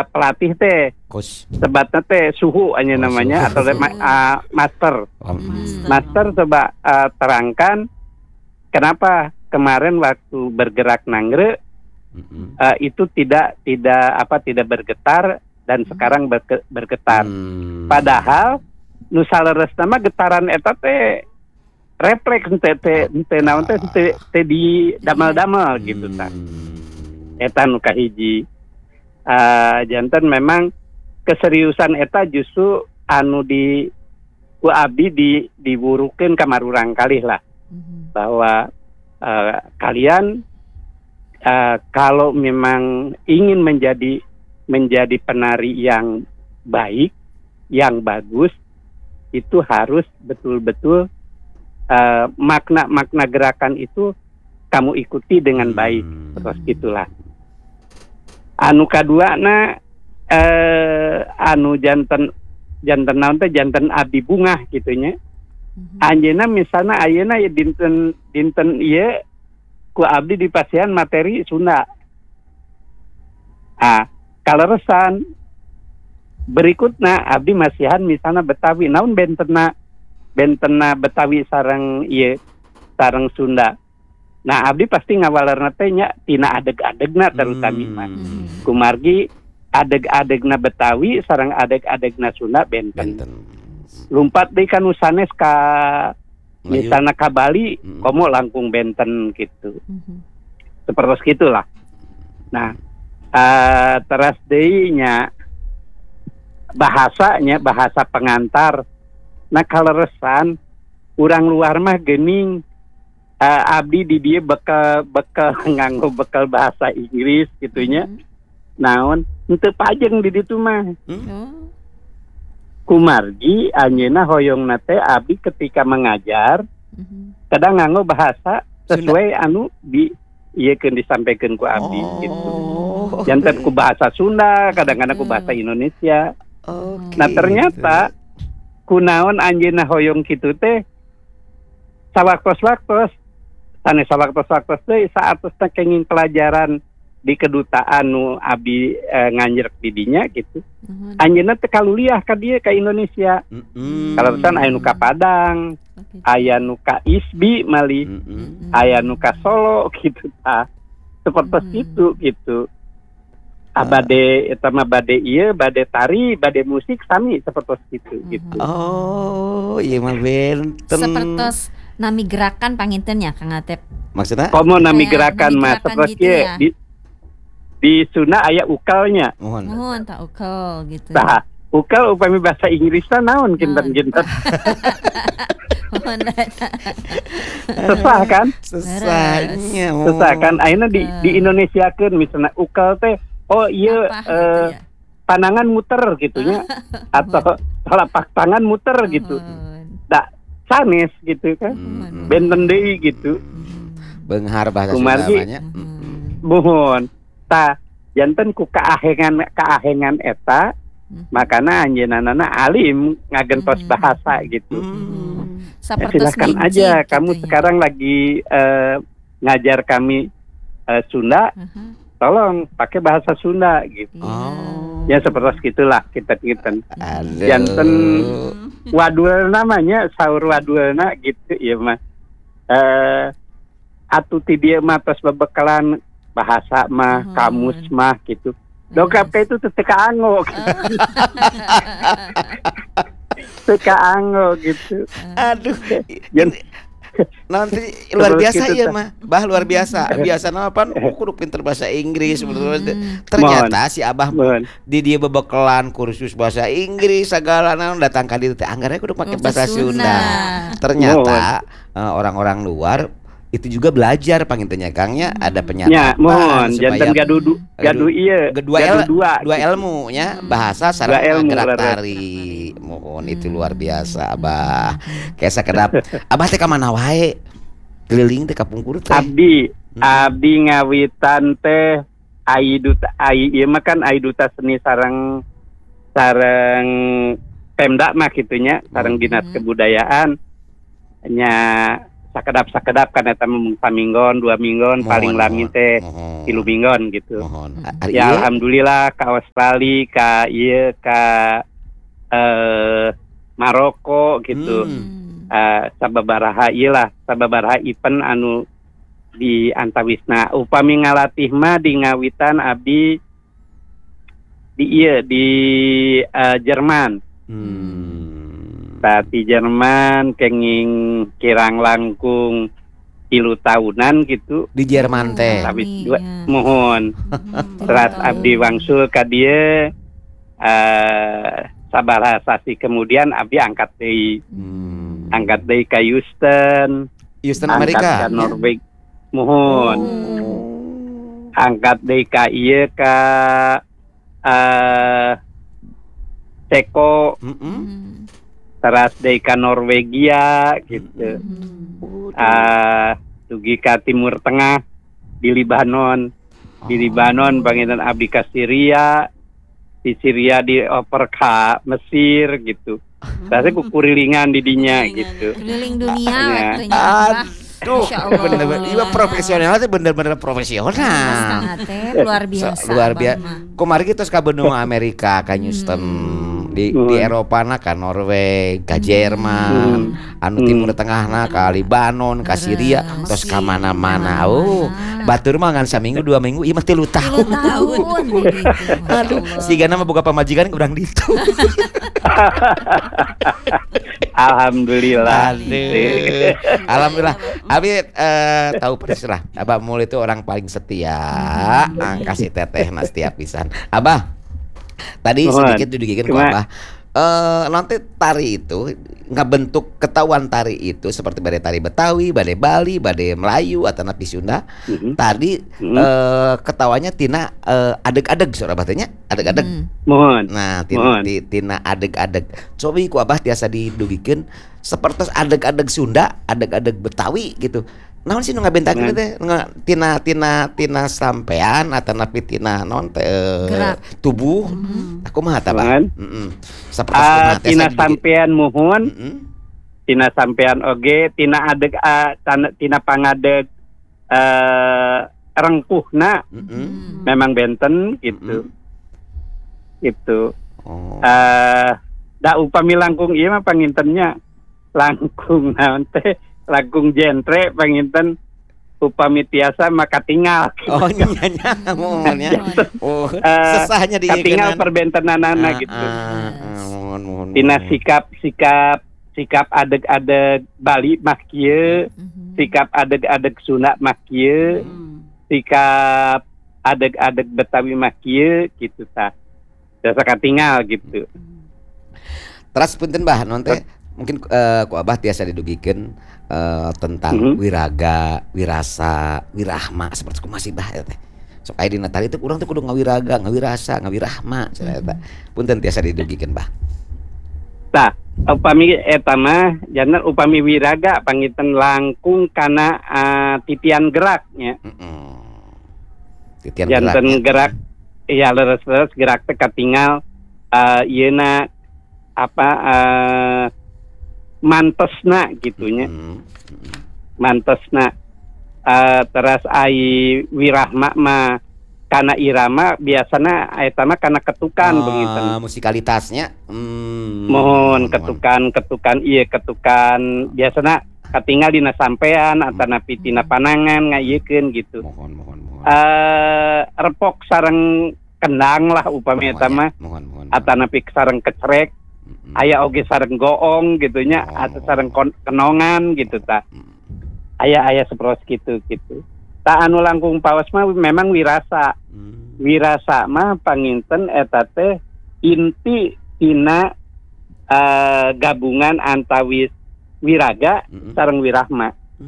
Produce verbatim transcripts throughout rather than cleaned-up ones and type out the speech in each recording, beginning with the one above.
uh, pelatih teh Coach. sebatna teh suhu aja Oh, namanya suhu. atau ma- uh, master. Oh, Master. Master coba uh, terangkan kenapa kemarin waktu bergerak nangre mm-mm. uh, itu tidak tidak apa tidak bergetar dan sekarang berge- bergetar. Hmm. Padahal nu saleresna mah getaran eta teh refleks teh teh teh naon teh teh teh di damel-damel gitu tah. Hmm. Eta nu kahiji. Uh, janten memang keseriusan eta justru anu di ku abdi di diburukeun ka marurang kalih lah Mhm. bahwa uh, kalian uh, kalau memang ingin menjadi menjadi penari yang baik, yang bagus, itu harus betul-betul uh, makna-makna gerakan itu kamu ikuti dengan baik. Hmm. Terus gitulah. Anu kadua na eh, anu janten janten naon teh janten abdi bunga gitunya. Mhm. Anjeunna misalna ayeuna ya dinten dinten ieu ku abdi di pasihan materi Sunda. Ah, kaleresan berikutna abdi masihan misalna Betawi. Naon bentenna bentenna Betawi sareng ieu sareng Sunda. Nah, abdi pasti ngawalerna teh nya tina adeg-adegna terutami mah. Hmm. Kumargi adeg-adegna Betawi sareng adeg-adegna Sunda benten. Benten. Lumpat deui ka nu sanes ka Melayu. misalna ka Bali, Mm. komo langkung benten gitu. Mhm. Seperti gitulah. Nah, uh, teras deui nya bahasanya bahasa pengantar. Nah, kaleresan urang luar mah geuning uh, abdi di dia bekal bekal nganggo bekal bahasa Inggris gitunya. Mhm. Naon henteu pajeng di ditu mah. Oh. Kumargi anjeunna hoyongna teh abdi ketika mengajar Mhm. kadang nganggo bahasa sesuai anu di ieukeun disampaikan ku abdi Oh. gitu. Janten ku bahasa Sunda, kadang-kadang ku bahasa Indonesia. Oke. Nah, ternyata kunaon anjeunna hoyong kitu teh sawaktos-waktos sanes sawaktos-waktos teh saatosna kenging pelajaran di kedutaan nu abdi eh, nganjerek di dinya gitu. Mhm. Anjeunna teh kaluliah ka dieu ka Indonesia. Mm-mm. Kalau pesan aya nu ka Padang, Oke. aya nu ka Isbi mali, Mm-mm. aya nu ka Solo gitu tah. Seperti Mhm. itu gitu. Abade eta mah bade ieu, bade tari, bade musik sami seperti itu gitu. Oh, iya mah benten. Sepertos nami gerakan panginten ya Kang Atep. Maksudnya? Komo nami Kayak gerakan nami mah gerakan seperti gitu ya. di di Sunda aya ukalnya. Mohon. Mohon tak ukel gitu. Tah, ukal upami bahasa Inggrisna naon kinten-kinten. Mohon. Sesah kan? Sesanya. oh. Sesah kan ayeuna di di Indonesiakeun misalnya ukal teh oh iya Apa gitu eh, ya? panangan muter gitunya atau telapak tangan muter gitu. Mohon. Tak sanes gitu kan. Mm-mm. Benten deui gitu. Benghar bahasa Kumargi. Sundanya. Mhm. Mohon ta janten ku kaahengan kaahengan eta Mhm. makana anjeunana alim ngagentos Hmm. bahasa gitu. Hmm. Ya, Sapertos silakan miji aja gitu kamu ya. sekarang lagi eh, ngajar kami eh, Sunda, Aha. tolong pakai bahasa Sunda gitu. Iya. Oh. Ya seperti gitulah kita kita. Aduh. Janten wadul namanya sahur wadulna gitu ya mah. Eh atuh ti dieu mah tos bebekalan bahasa mah, Mhm. kamus mah gitu. Dongkap itu teu teka anggo. Teka anggo gitu. Aduh. Jan- Nanti luar Terus biasa gitu, ya Teh. mah. Bah luar biasa. Biasa nama pan kudu pinter bahasa Inggris betul. Hmm. Ternyata si Abah Mohon. di dia bebekelan kursus bahasa Inggris segala naon datang ka dieu teh anggarnya kudu pakai bahasa Sunda. Ternyata eh, orang-orang luar itu juga belajar pangintennya Kangnya ada penyadapan Ya, mohon janten gaduh du- gaduh ieu, kedua gaduh el, dua. dua gitu. ilmunya bahasa sareng Dua ilmu, gerak leres. tari. Mohon itu luar biasa Abah. Kayak sakedap Abah teh ka mana wae? Keliling teh ka Pungkur teh. Abdi, Hmm. abdi ngawitan teh ai duta ai ieu mah kan ai duta seni sareng sareng Pemda mah kitunya, sareng Hmm. Dinas Hmm. Kebudayaan nya sakedap-sakedap kan eta mung saminggon dua minggon Mohon, paling lami mohon, teh mohon. tilu minggon gitu. Mohon. Hmm. Ari Ya ieu alhamdulillah ka Australia, ka ieu ka eh Maroko gitu. Hmm. Eh sababaraha ieu lah, sababaraha event anu di antawisna. Upami ngalatih mah di ngawitan abdi di ieu di eh, Jerman. Hmm. Saat di Jerman kenging kirang langkung tilu tahunan gitu. Di Jerman teh. Oh. Tapi Iya. dua mohon. Hmm, Teras tahu. abdi wangsul ka dieu eh sabaraha sasi kemudian abdi angkat deui Hmm. angkat deui ka Houston, Houston angkat Amerika. ka Norweg. Mohon. Oh. Angkat deui ka ieu ka eh Ceko, Mm-mm. Hmm. teras deui ka Norwegia gitu. Hmm. Ah, dugi ka Timur Tengah di Libanon. Di Libanon panginten abdi ka Syria, di Syria di oper ka Mesir gitu. Saya ku kurilingan di dinya gitu. Keliling dunia Ya. waktunya. Bah. Aduh, Masya Allah. bener-bener ieu profesional teh bener-bener profesional. Setengah teh luar biasa. So, luar Abah biasa. mah. Kemarin kita ke benua Amerika, ka Houston, di di Hmm. Eropa na ka Norway, ka Jerman, anu Hmm. timur tengah na ka Libanon, ka Syria, terus ka mana-mana. Oh, batur mah ngan saminggu dua minggu, ieu mah tilu Tilu tahun. tahun begitu. Masya Aduh, Allah. sigana mah boga pamajikan urang ditu. Alhamdulillah. Aduh. Alhamdulillah. Abi eh, tahu persis lah. Abah Mul itu orang paling setia. Ah, kasih teteh mas setiap pisan. Abah, tadi Mohon. sedikit didikikin ke Cuma- Abah. Eh, nanti tari itu nggak bentuk ketahuan tari itu seperti badai tari Betawi, badai Bali, badai Melayu atau napi Sunda. Mhm. Tadi Mhm. eh, ketawanya tina eh, adeg-adeg suara batanya, adeg-adeg. Hmm. Mohon. Nah, tina, Mohon. ti- tina adeg-adeg. Coba ku Abah tiasa didugikeun seperti adeg-adeg Sunda, adeg-adeg Betawi gitu. Naon sih nu ngabentakeun Nah. teh? Nga- Tina tina tina sampean atau napi tina naon teh eh, Gerak. tubuh. Aku mah tah Bah. Mohon. Heeh. Sapertos Ah, kumaha tiasa tina dibikin- sampean mohon, Mm-mm. tina sampean oge, tina adeg ah, tan- tina pangadeg eh rengkuhna Mm-mm. memang benten gitu. Mm-mm. Gitu. Oh. Eh da upami langkung ieu mah pangintennya langkung naon teh langkung jentre panginten upami tiasa maka tinggal. Oh nyanya mohonnya. Oh, Eh, sesahnya di Katinggal perbentenanana gitu. Mohon mohon. Tina mohon. sikap sikap sikap adeg-adeg Bali mah kieu, Mhm. sikap adeg-adeg Sunda mah kieu, sikap adeg-adeg Betawi mah kieu gitu tah. Dasa katinggal gitu. Teras punten Bah non teh mungkin eh, ku Abah tiasa didugikeun eh, tentang Mhm. wiraga, wirasa, wirahma seperti ku masih Bah eta teh. Sok aya dina tari teh urang teh kudu ngawiraga, ngawirasa, ngawirahma cenah eta. Punten tiasa didugikeun Bah. Tah, upami eta mah janten upami wiraga panginten langkung kana ah, titian geraknya. Heeh. Titian Janten geraknya. gerak iya leres-leres gerak teh katinggal uh, ieuna apa uh, mantesna gitunya. Mm. Mantesna uh, teras ai wirahma mah kana irama biasana eta mah kana ketukan Ah, begitu. musikalitasnya. Hmm. Mohon ketukan-ketukan iya ketukan biasana katinggal dina sampean atau napi tina panangan ngayeukeun gitu. Mohon mohon mohon. Eh repok sareng kendang lah upami eta mah Mohon mohon. atau napi sareng kecerek Mm-mm. aya oge sareng goong gitunya Oh. atau sareng kon- kenongan gitu ta Mm. aya aya sepros gitu gitu ta anu langkung pawas mah memang wirasa Mm. wirasa mah panginten eta teh inti tina eh, gabungan antawis wiraga Mm-mm. sareng wirahma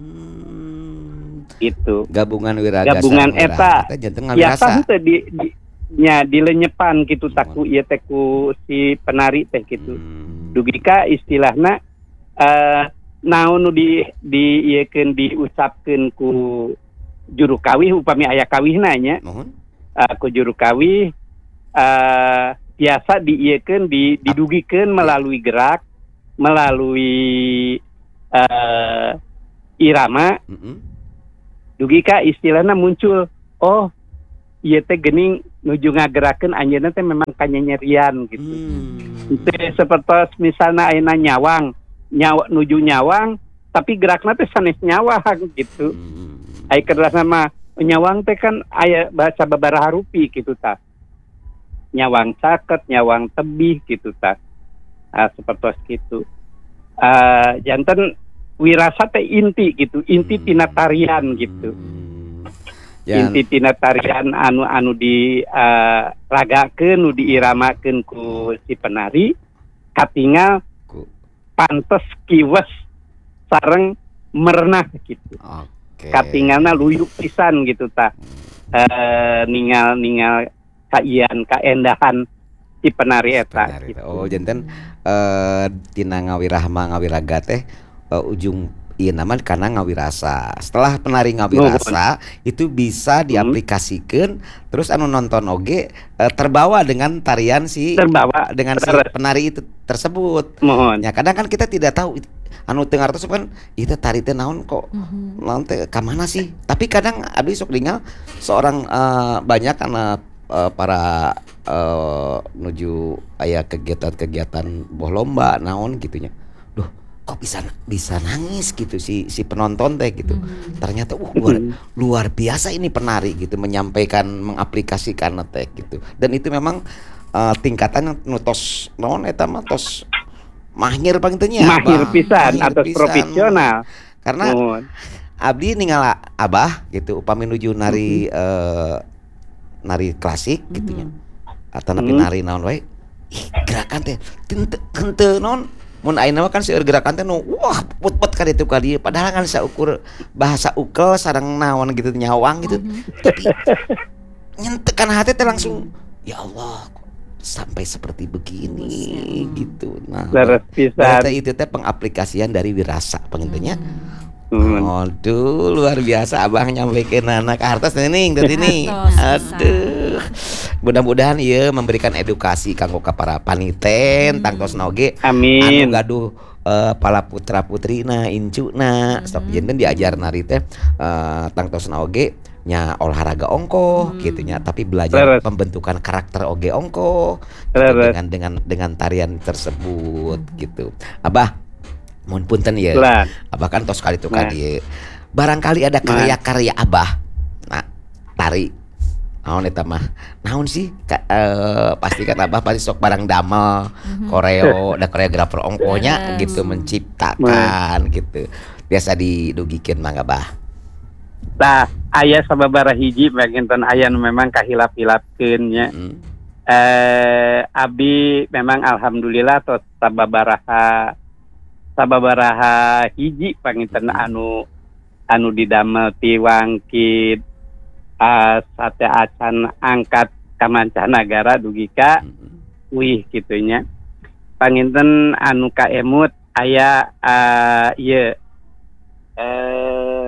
Hmm. gitu Gabungan wiraga Gabungan sareng wirahma. eta. Teh janten biasa ngawirasa. teh di, di nya dilenyepan gitu taku ieu teh ku si penari teh gitu Hmm. dugika istilahna eh naon nu di di iekeun diucapkeun ku juru kawih upami aya kawihna nya Mohon. eh, ku juru kawih eh biasa diiekeun di didugikeun melalui gerak melalui eh irama Mm-mm. dugi ka istilahna muncul, oh ieu teh geuning nuju ngagerakeun anjeunna teh memang kanyanyerian gitu. Hmm. Teh sapertos misalna ayeuna nyawang, nyawa nuju nyawang tapi gerakna teh sanes nyawang gitu. Hmm. Ai kerasna mah nyawang teh kan aya bahasa babaraha rupi gitu tah. Nyawang caket, nyawang tebih gitu tah. Ah sapertos kitu. Ah janten wirasa teh inti gitu, inti tina tarian gitu. Hmm. Yan, Inti tina tarian anu anu di uh, ragakeun nu diiramakeun ku si penari katingal ku- pantes kiwes sareng merenah gitu. Oke. Katingalna luyuk pisan gitu tah. Eh ningal ningal kaian kaendahan si penari eta Penari. gitu. Oh, janten eh tina ngawirahma ngawiraga teh eh, ujung iya nama karena ngawirasa. Setelah penari ngawirasa itu bisa diaplikasikan terus anu nonton oge eh, terbawa dengan tarian si Terbawa dengan si Terus. penari itu tersebut. Mohon. Ya kadang kan kita tidak tahu anu teu ngartos kan itu tari teh naon kok Mhm. naon teh ka mana sih. Tapi kadang abdi sok dingal seorang eh, banyak karena eh, para eh, nuju aya kegiatan-kegiatan boh lomba naon gitunya. Duh, kok bisa bisa nangis gitu si si penonton teh gitu. Mhm. Ternyata uh luar luar biasa ini penari gitu menyampaikan mengaplikasikan teh gitu. Dan itu memang eh, tingkatan nu tos naon eta mah tos mahir paling teu nya. Mahir Abah. pisan Mahir atau pisan. profesional. Karena Mohon. abdi ninggal abah gitu upami nuju nari eh, nari klasik gitunya. Atau napi Mhm. nari naon wae. Ih, gerakan teh teu henteu naon mun ayeuna mah kan seueur gerakan teh nu wah put-put ka ditu ka dieu padahal kan saukur bahasa ukel sareng naon gitu nyawang gitu. Tapi nyentekan hati teh langsung ya Allah kok sampai seperti begini gitu. Nah, Leres pisan. berarti itu teh pengaplikasian dari wirasa pengintinya. Hmm. Aduh luar biasa abang nyampaikan anak hartos nening tadi nih. Hartos, Aduh. Mudah-mudahan ieu memberikan edukasi kanggo ka para paniten tangtosna oge Amin. anu gaduh eh, pala putra putrina incuna sok janten diajar nari teh eh, tangtosna oge nya olahraga ongko gitu nya tapi belajar Leres. pembentukan karakter oge ongko gitu, Leres. dengan dengan dengan tarian tersebut gitu. Abah mohon punten ya. Lan. Abah kan tos kali tuh Nah. kan ieu. Barangkali ada karya-karya Abah. Nah, tari. Naon eta mah? Naon sih? Ka, eh, pasti kan Abah pasti sok barang damel, koreo, da koreografer ongkonya Yes. gitu menciptakan gitu. Biasa didugikeun mangga Abah. Tah aya sababaraha hiji baginten aya nu memang kahilap-hilapkeun nya. Mm. Eh abdi memang alhamdulillah tos sababaraha sababaraha hiji panginten anu anu didamel ti wangkit uh, sate acan angkat ka mancanagara dugi ka wih kitunya. Panginten anu kaemut aya uh, ieu eh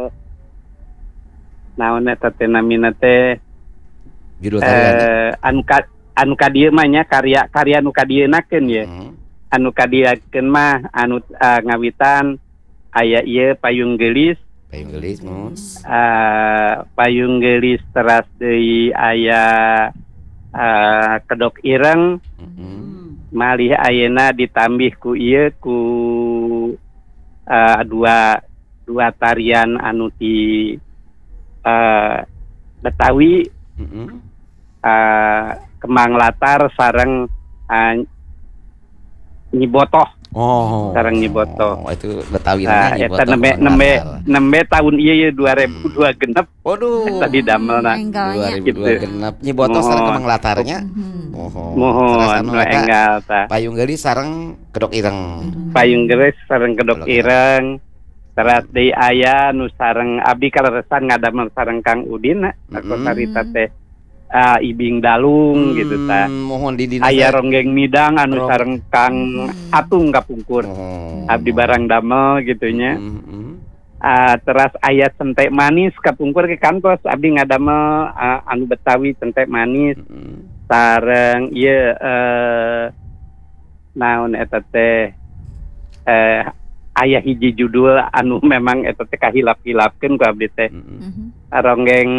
naon eta teh namina teh Judul tarian. eh anu ka anu ka dieu mah nya karya karya anu ka dieunakeun ye. Mm. Anu kadiakeun mah anu uh, ngawitan aya ieu payung gelis, Payung gelis nu. uh, payung gelis teras deui aya uh, kedok ireng, Mm. malih ayeuna ditambih ku ieu ku uh, dua dua tarian anu di uh, Betawi, Mm. uh, kembang latar sareng uh, nyibotoh. Oh. Sareng nyibotoh. Oh, itu Betawi Nah, namanya eta nembe nembe nembe tahun ieu ye dua ribu dua genep Waduh. tadi damelna. Enggalnya. dua ribu dua Gitu. genep nyibotos sareng Mohon. kemang latarnya. Mhm. Oh. Mohon nu enggal tah. Payung gelis sareng kedok ireng. Payung gelis sareng kedok Kedok ireng. Teras deui aya nu sareng abdi kaleresan ngadamel sareng Kang Udin Mm-mm. aku sarita teh ah, Ibing Dalung gitu tah. Hmm, mohon di dina Aya saya- ronggeng midang anu Rong- sareng Kang Atung kapungkur. Oh. Abdi barang damel gitunya. Mm, mm. Ah, teras aya centek manis kapungkur ke kantos abdi ngadamel ah, anu Betawi centek manis Mm. sareng ieu eh naon eta teh eh aya hiji judul anu memang eta teh kahilap-hilapkeun ku abdi teh. Mhm. Ronggeng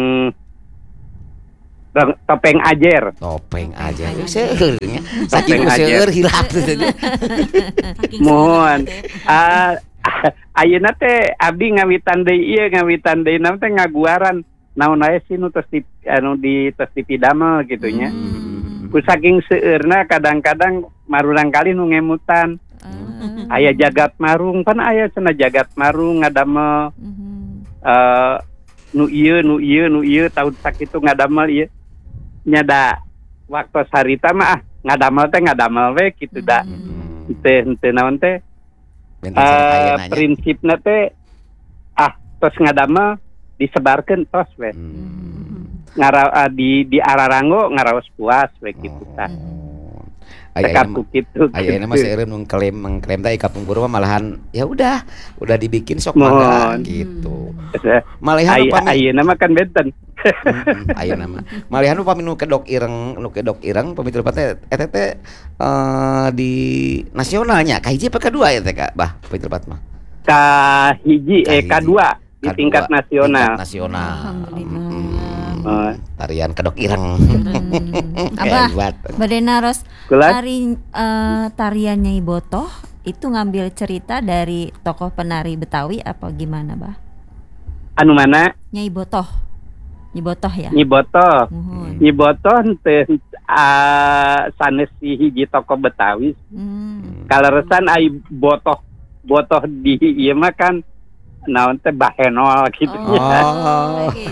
rong, topeng ajer. Topeng aja. Topeng Seueur nya. Saking Topeng aja. seueur hilap teh. Saking Mohon. sebenarnya, Teh. Ah, ayeuna teh abdi ngawitan deui ieu ngawitan deui naon teh ngaguaran naon aya sih nu tos di anu di tos dipidamel gitu nya. Hmm. Ku saking seueurna kadang-kadang marurang kali nu ngemutan. Ah. Aya jagat marung pan aya cenah jagat marung ngadamel Mhm. eh nu ieu nu ieu nu ieu taun sakitu ngadamel ieu nyada waktu sarita mah ah, ngadamel teh ngadamel we kitu da. Mhm. Teu henteu naon teh Benteng sareng eh ayeuna nya. prinsipna teh ah tos ngadamel disebarkeun tos we. Hmm. Ngara ah, di di ararango ngaraos puas we kitu tah. Aya Tekad mah kitu. aya mah seueur mengklaim mengklaim teh ka pungkur mah malahan ya udah udah dibikin sok Mohon. mangga gitu. Malihan Aya upami ayeuna mah kan benten. Mm-mm, ayeuna mah. Malihan upami nu kedok ireng nu kedok ireng pamituh teh eta teh eh, di nasionalnya kahiji apa kedua ya teh Kak Bah pamituh mah. Ka hiji eh Kahiji. kadua di Kadua, tingkat nasional. Tingkat nasional. Alhamdulillah. Oh. Tarian kedok ireng. Hmm. Abah, Hebat. Badena Ros, Kulat? tari eh, tarian Nyai Botoh itu ngambil cerita dari tokoh penari Betawi apa gimana, Bah? Anu mana? Nyai Botoh. Nyai Botoh ya? Nyi Botoh. Muhun. Nyi Botoh teh ah, sanes si hiji tokoh Betawi. Hmm. Kaleresan ai Botoh Botoh di ieu mah kan naon teh bahenol gitu Oh, nya. Oh. gitu.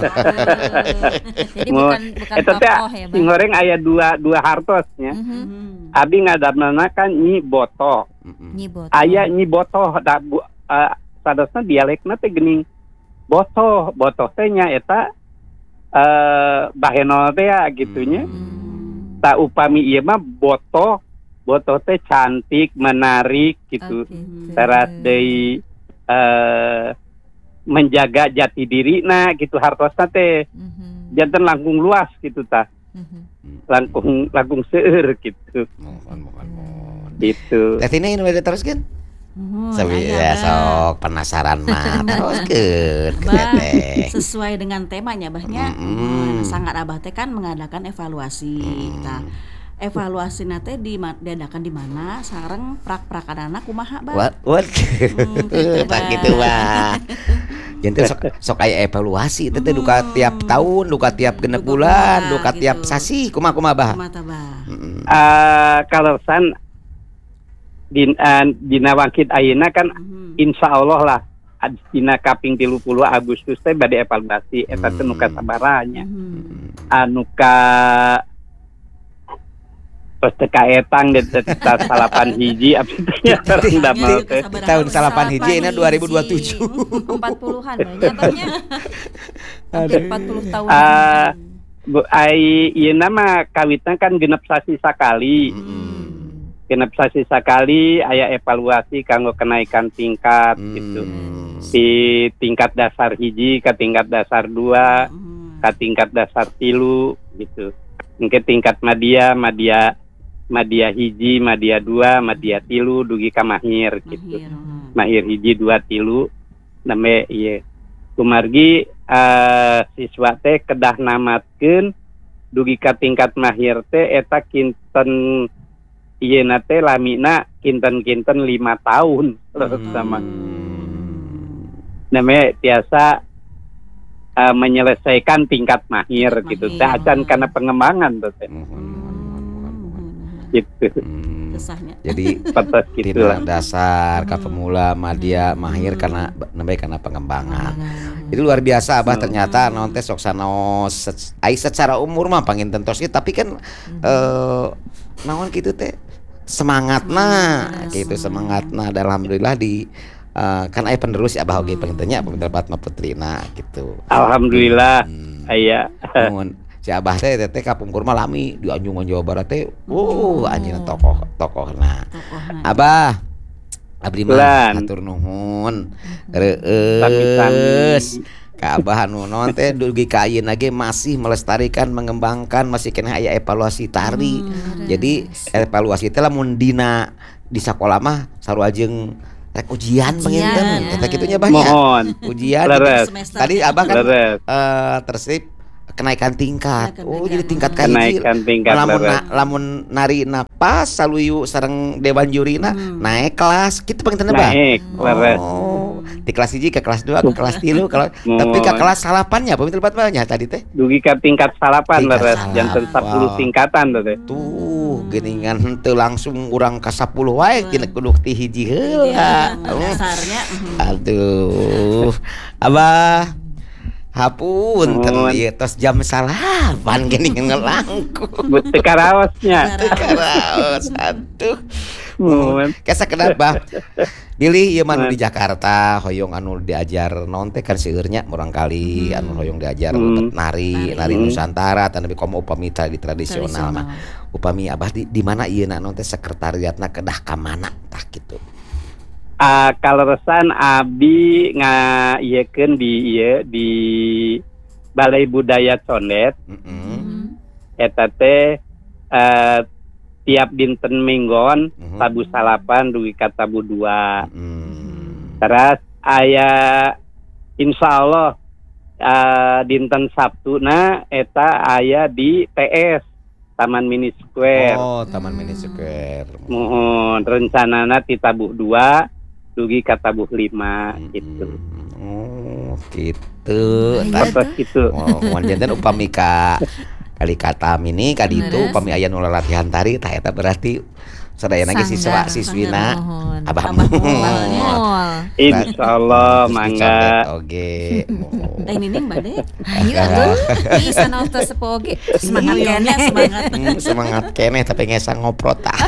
Jadi Mau- bukan bukan Eta teh tokoh ya, sing Bah? goreng aya dua dua hartosnya. Mhm. Hmm. Abi ngadamelna kan Nyi Botoh. Mm-mm. Nyai Botoh. Aya Nyi Botoh da bu, uh, sadosna dialekna teh geuning Botoh. Botoh teh nya eta eh bahenol teh ya gitunya. Hmm. Ta upami ieu mah Botoh, Botoh teh cantik, menarik gitu. Oh, gitu. Teras deui eh menjaga jati diri nah gitu hartosna teh Mhm. janten langkung luas gitu tah. Mhm. Langkung langkung seueur gitu. Mohon mohon mohon. Gitu. Teh ini nu ada teruskeun? Mohon, Sabi aya, ya Bah. sok penasaran mah teruskeun ke Bah, teteh. sesuai dengan temanya Bahnya. Mm-mm. Mohon, sangat Abah teh kan mengadakan evaluasi. Tah, evaluasi nate di diadakan di mana sareng prak-prakanana kumaha Bah? What what? Hmm, gitu, Tak Bah. gitu Bah. Janten sok sok aya evaluasi teh teh duka tiap tahun, duka tiap genep Duka bulan, bulan, duka tiap gitu. sasi, kumaha kumaha Bah? Kumaha tah, Bah? Mm-mm. Eh kalau san din uh, dina wangkit ayeuna kan Mhm. insya Allah lah ad- dina kaping tilu puluh Agustus teh bade evaluasi eta teh nu Hmm. kasabaranya. Mhm. Anu ka tos teh kaetang de ta salapan hiji abdi teh nya sareng damel teh. Tahun salapan hiji ini dua ribu dua puluh tujuh. empat puluhan banyak Bahnya. Hampir empat puluh tahun. Ah, Bu ai ieu nama kawitna kan genep sasi sakali. Hmm. Genep sasi sakali aya evaluasi kanggo kenaikan tingkat gitu. Hmm. Di tingkat dasar hiji ke tingkat dasar dua Mhm. ke tingkat dasar tilu gitu. Mungkin tingkat media, media media hiji, media dua, media tilu dugi ka mahir gitu. Mahir. Mhm. Mahir hiji dua tilu name ieu. Kumargi eh, siswa teh kedah namatkeun dugi ka tingkat mahir teh eta kinten ieu teh lamina kinten-kinten lima tahun sama. Namanya biasa uh, menyelesaikan tingkat mahir Tingkat gitu. mahir. Teh acan karena pengembangan tuh teh. Mohon, mohon, mohon, mohon, mohon. Gitu. Hmm. Kesahnya. Jadi Petes gitu tina lah. dasar ka Hmm. pemula madya Hmm. mahir karena namanya karena pengembangan. Pengembangan. Jadi luar biasa Abah Hmm. ternyata non teh sok sanos sec- ai secara umur mah panginten tos ieu, tapi kan eh naon kitu teh semangatna Semangat. gitu semangatna dan alhamdulillah di eh, kan aya penerus ya Abah oge pangintennya pemintal Fatma Putrina gitu. Alhamdulillah Hmm. aya. Mun si Abah teh teh kapungkur mah lami di Anjungan Jawa Barat teh. Uh anjeunna tokoh tokohna. Tokohna. Abah abdi mah Lan. hatur nuhun. Sami-sami. Reueus. Ka Abah anu naon teh dugi ka ayeuna ge masih melestarikan mengembangkan masih kena aya evaluasi tari. Hmm. Jadi evaluasi teh lamun dina di sakola mah saruajeung rek ujian Ujian, panginten ya. eta kitunya banyak. Mohon. Ujian Leres. Semester. tadi Abah kan Leres. eh tersip kenaikan tingkat. Kenaikan Oh, tingkat. jadi tingkat kahiji. Kenaikan tingkat, Lamun leres. na, lamun nari napas saluyu sareng dewan jurina Hmm. naik kelas. Kitu panginten Abah. Naik, leres. Oh, di kelas hiji ke kelas dua ke kelas tilu kalau tapi ke Mohon. kelas salapannya panginten lebat banyak tadi teh. Dugi ka tingkat salapan Tingkat leres. salapan. Janten sepuluh tingkatan tuh teh. Tuh, geuningan henteu langsung urang ka sepuluh wae kina kudu ti hiji heula. Iya, Oh. dasarnya mhm. Aduh. Abah hapunten Nuhun. ieu tos jam salapan geuningan ngelangkung. Teu karaosnya. Karaos atuh. Mohon. Kesa kenapa? Pilih ieu mah anu di Jakarta, hoyong anu diajar naon teh kan seueurnya urang kali anu hoyong diajar Hmm. nari, nari Hmm. Nusantara tan tapi komo upami tadi tradisional mah. Upami Abah di, di mana ieu na naon teh sekretariatna kedah ka mana tah kitu. Ah, kaleresan abdi ngaieukeun di ieu di Balai Budaya Condet. Heeh. Eta teh eh, tiap dinten Minggon Mhm. tabu salapan dugi ka tabu dua. Hmm. Terus aya insyaallah eh, dinten Sabtuna eta aya di T S Taman Mini Square. Oh, Taman Mini Square. Mohon rencanana ti tabuh dua dugi ka tabuh lima gitu. Oh, gitu. Iya Tah, Terus gitu. oh, wan janten upami ka kali kata mini kadi itu Leres. upami aya nu latihan tari tah eta berarti sadayana ge siswa Sanggar, siswina Mohon. Abah Abah moal. Moal. Insyaallah Terus mangga. dicondet oge. Oh. Teh Nining bade Ayo atuh. Bisa nonton sepoge. Semangat Semangatnya kene. semangat. Hmm, semangat keneh tapi ngesang ngoprot tah.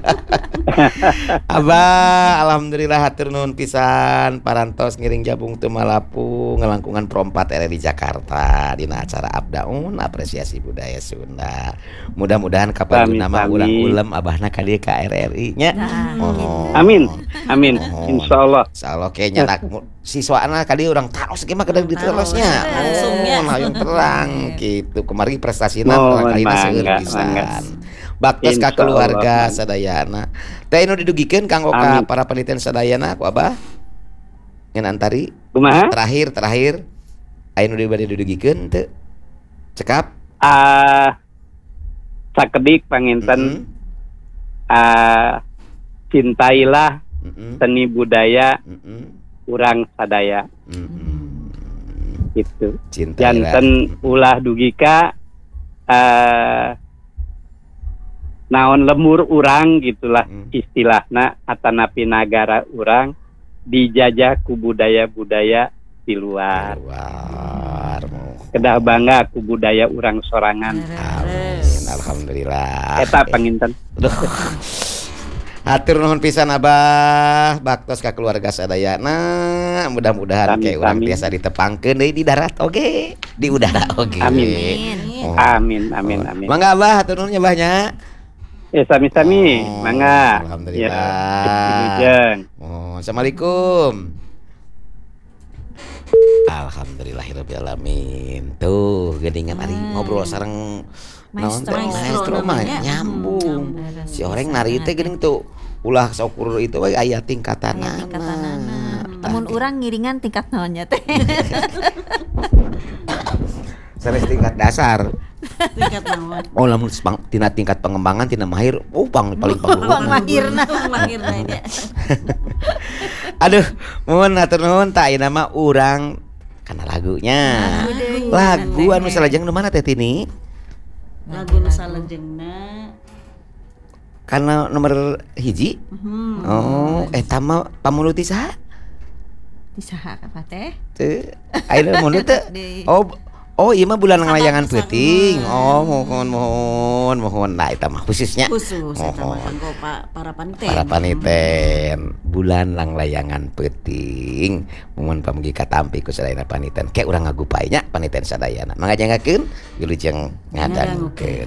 Abah, alhamdulillah hatur nuhun pisan parantos ngiring jabung teu malapu ngelangkungan Prompat R R di Jakarta dina acara Abdaun apresiasi budaya Sunda. Mudah-mudahan kapan Sami, nama sami. urang ulem abahna ka dieu ka R R I nya. Nah, Oh. Amin. Amin. Oh. Insyaallah. Insyaallah kayaknya nak siswana kali urang taros ge mah kedah diterosnya. Langsungnya. Oh, hayang terang gitu. Kemarin prestasina Mohon barangkali mangga, seueur mangga. pisan. Baktos ka Insyaallah, keluarga mangga. sadayana. Teh anu didugikeun kanggo ka Amin. para penelitian sadayana ku Abah. Ngan antari Kumaha? terakhir terakhir aya nu dibade didugikeun teu? Cekap. Ah sakedik panginten Mm-mm. ah cintailah Mm-mm. seni budaya Mm-mm. urang sadaya Mm-mm. gitu. Cinta Janten ulah dugika eh naon lemur urang gitulah Mm. istilahna atanapi nagara urang dijajah ku budaya-budaya di luar. luar. Kedah bangga ku budaya urang sorangan. Amin. Alhamdulillah. Eta panginten. Duh. Hatur nuhun pisan Abah, baktos ka keluarga sadayana. Mudah-mudahan Amin, kayak urang amin. biasa ditepangkeun deui di darat oge, di udara oge. Amin. Oh. Amin amin Oh. amin. Mangga Abah, hatur nuhun nyabahnya. Eh sami-sami, Oh, mangga. alhamdulillah. Ya, Wilujeng. Oh, assalamualaikum. Alhamdulillahirobbilalamin. Tuh, geuningan ari ngobrol sareng naon teh, Maestro. maestro mah namanya. nyambung. Hmm, Si orang nari teh geuning tuh ulah saukur itu we aya tingkatanana. Aya tingkatanana. Tah, Namun urang ngiringan tingkat naonnya teh. sanes tingkat dasar. Tingkat naon? Oh, lamun sepang- tina tingkat pengembangan tina mahir, oh pang paling pangluhur. Bang mahirna. Lahirna nya. Aduh, mohon hatur nuhun tak ieu nama urang kana lagunya. Lagu anu salajeng nu mana teh Tini? Lagu nu salajengna Karena nomor hiji. hmm. Oh, eta mah pamuluti saha? Disaha apa teh? Teu. Ayeuna mulut teu. Di- Oh, oh ieu mah bulan ngelayangan Sabtu peuting. sangat. Oh, mohon mohon mohon. Nah, eta mah khususnya khusus eta mah Mohon. kanggo pa- para paniten. para paniten bulan langlayangan peuting. Mohon pamugi katampi ku sadayana paniten. Kayak urang ngagupai nya paniten sadayana. Mangga jangakeun wilujeng ngadangukeun.